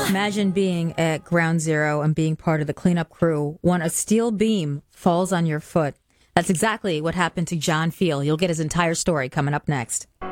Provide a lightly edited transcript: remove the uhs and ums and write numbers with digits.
Imagine being at Ground Zero and being part of the cleanup crew when a steel beam falls on your foot. That's exactly what happened to John Field. You'll get his entire story coming up next.